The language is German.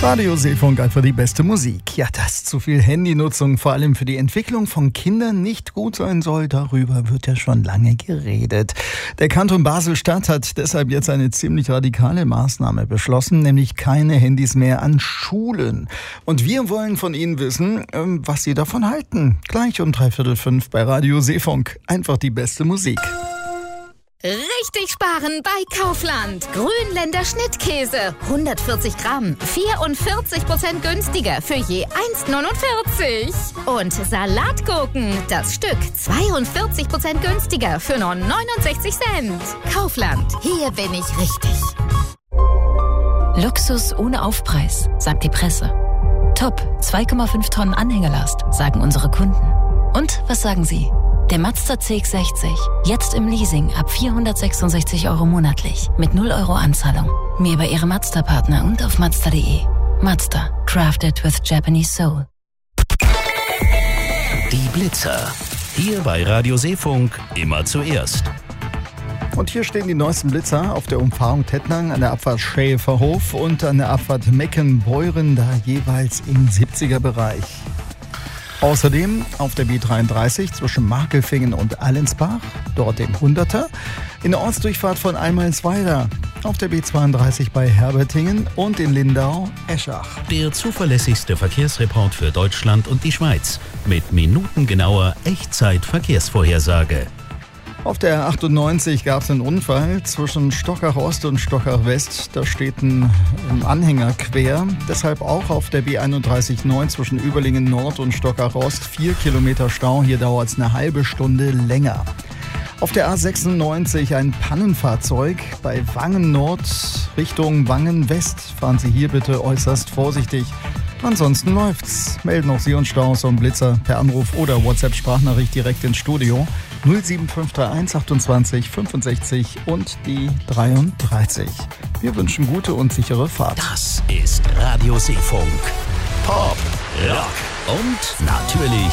Radio Seefunk, einfach die beste Musik. Ja, dass zu viel Handynutzung vor allem für die Entwicklung von Kindern nicht gut sein soll, darüber wird ja schon lange geredet. Der Kanton Basel-Stadt hat deshalb jetzt eine ziemlich radikale Maßnahme beschlossen, nämlich keine Handys mehr an Schulen. Und wir wollen von Ihnen wissen, was Sie davon halten. Gleich um 5:45 bei Radio Seefunk, einfach die beste Musik. Richtig sparen bei Kaufland. Grünländer Schnittkäse. 140 Gramm. 44% günstiger für je 1,49. Und Salatgurken. Das Stück 42% günstiger für nur 69 Cent. Kaufland. Hier bin ich richtig. Luxus ohne Aufpreis, sagt die Presse. Top, 2,5 Tonnen Anhängerlast, sagen unsere Kunden. Und was sagen Sie? Der Mazda CX-60, jetzt im Leasing ab 466 € monatlich, mit 0 € Anzahlung. Mehr bei Ihrem Mazda-Partner und auf Mazda.de. Mazda, crafted with Japanese soul. Die Blitzer. Hier bei Radio Seefunk immer zuerst. Und hier stehen die neuesten Blitzer auf der Umfahrung Tettnang, an der Abfahrt Schäferhof und an der Abfahrt Meckenbeuren, da jeweils im 70er-Bereich. Außerdem auf der B33 zwischen Markelfingen und Allensbach, dort im 100er, in der Ortsdurchfahrt von Almalsweiler, auf der B32 bei Herbertingen und in Lindau-Eschach. Der zuverlässigste Verkehrsreport für Deutschland und die Schweiz mit minutengenauer Echtzeit-Verkehrsvorhersage. Auf der 98 gab es einen Unfall zwischen Stockach Ost und Stockach West. Da steht ein Anhänger quer. Deshalb auch auf der B31 9 zwischen Überlingen Nord und Stockach Ost 4 Kilometer Stau. Hier dauert es eine halbe Stunde länger. Auf der A96 ein Pannenfahrzeug bei Wangen Nord Richtung Wangen West. Fahren Sie hier bitte äußerst vorsichtig. Ansonsten läuft's. Melden auch Sie uns Staus und Blitzer per Anruf oder WhatsApp-Sprachnachricht direkt ins Studio. 07531 28 65 und die 33. Wir wünschen gute und sichere Fahrt. Das ist Radio Seefunk. Pop, Rock und natürlich